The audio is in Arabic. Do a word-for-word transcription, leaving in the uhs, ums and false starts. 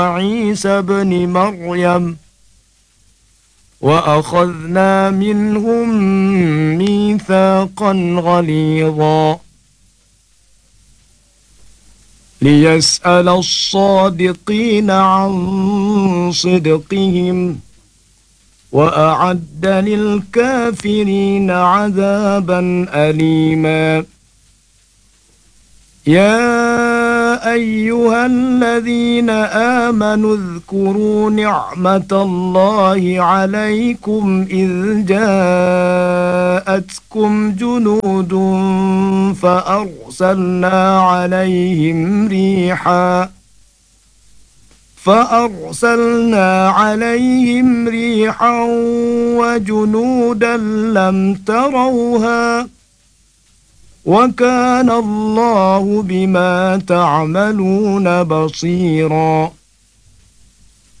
عيسى بن مريم وأخذنا منهم ميثاقا غليظا ليسأل الصادقين عن صدقهم وأعد للكافرين عذابا أليما. يا أيها الذين آمنوا اذكروا نعمة الله عليكم إذ جاءتكم جنود فأرسلنا عليهم ريحا فأرسلنا عليهم ريحا وجنودا لم تروها وكان الله بما تعملون بصيرا.